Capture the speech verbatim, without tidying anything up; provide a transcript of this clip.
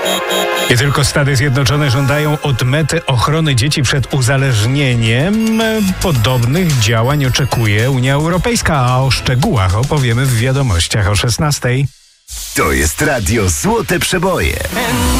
Nie tylko Stany Zjednoczone żądają od Mety ochrony dzieci przed uzależnieniem. Podobnych działań oczekuje Unia Europejska, a o szczegółach opowiemy w wiadomościach o szesnastej. To jest Radio Złote Przeboje.